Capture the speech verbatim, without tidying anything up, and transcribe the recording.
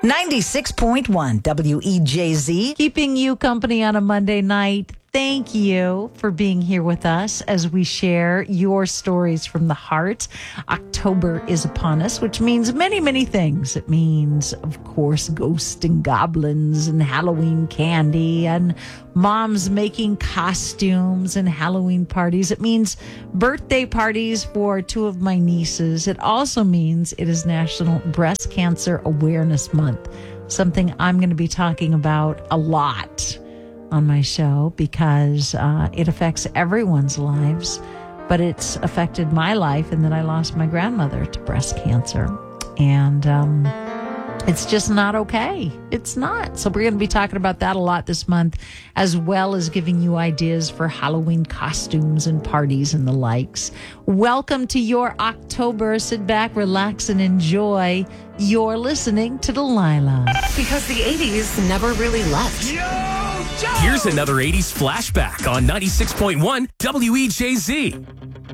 ninety-six point one W E J Z. Keeping you company on a Monday night. Thank you for being here with us as we share your stories from the heart. October is upon us, which means many, many things. It means, of course, ghosts and goblins and Halloween candy and moms making costumes and Halloween parties. It means birthday parties for two of my nieces. It also means it is National Breast Cancer Awareness Month, something I'm going to be talking about a lot on my show because uh, it affects everyone's lives, but it's affected my life in that I lost my grandmother to breast cancer. And um, it's just not okay. It's not. So we're going to be talking about that a lot this month, as well as giving you ideas for Halloween costumes and parties and the likes. Welcome to your October. Sit back, relax, and enjoy. You're listening to Delilah. Because the eighties never really left. Here's another eighties flashback on ninety-six point one W E J Z.